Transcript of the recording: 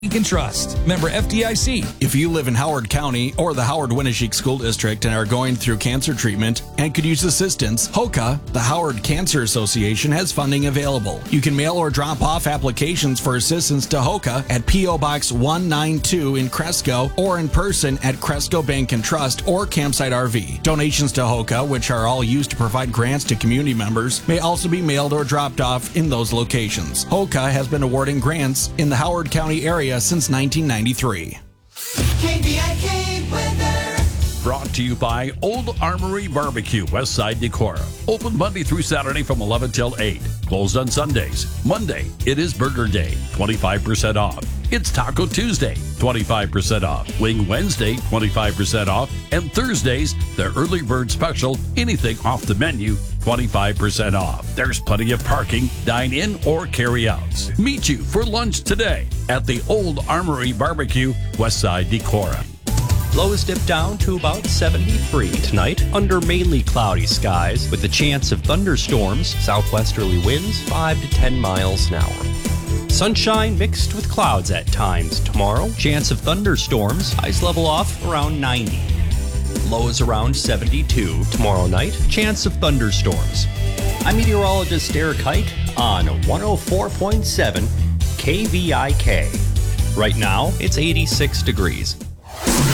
You can trust. Member FDIC. If you live in Howard County or the Howard-Winneshiek School District and are going through cancer treatment and could use assistance, HOCA, the Howard Cancer Association, has funding available. You can mail or drop off applications for assistance to HOCA at P.O. Box 192 in Cresco or in person at Cresco Bank and Trust or Campsite RV. Donations to HOCA, which are all used to provide grants to community members, may also be mailed or dropped off in those locations. HOCA has been awarding grants in the Howard County area since 1993. KVIK weather. Brought to you by Old Armory Barbecue, Westside Decorah. Open Monday through Saturday from 11 till 8. Closed on Sundays. Monday, it is Burger Day, 25% off. It's Taco Tuesday, 25% off. Wing Wednesday, 25% off. And Thursdays, the early bird special, anything off the menu, 25% off. There's plenty of parking, dine in or carry outs. Meet you for lunch today at the Old Armory Barbecue, Westside Decorah. Lows dip down to about 73 tonight under mainly cloudy skies with a chance of thunderstorms, southwesterly winds 5 to 10 miles an hour. Sunshine mixed with clouds at times tomorrow. Chance of thunderstorms, highs level off around 90. Lows around 72 tomorrow night. Chance of thunderstorms. I'm meteorologist Eric Hite on 104.7 KVIK. Right now, it's 86 degrees.